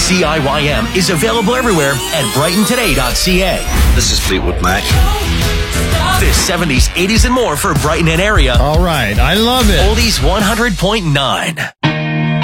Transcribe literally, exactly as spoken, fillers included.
C I Y M is available everywhere at brighton today dot c a. This is Fleetwood Mac. This seventies, eighties, and more for Brighton and area. All right. I love it. Oldies one hundred point nine.